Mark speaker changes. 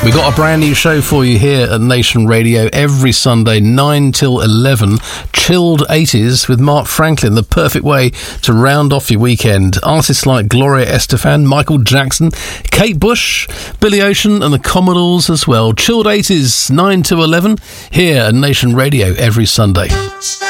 Speaker 1: We got a brand new show for you here at Nation Radio every Sunday, 9 till 11. Chilled 80s with Mark Franklin, the perfect way to round off your weekend. Artists like Gloria Estefan, Michael Jackson, Kate Bush, Billy Ocean and the Commodores as well. Chilled 80s, 9 to 11, here at Nation Radio every Sunday.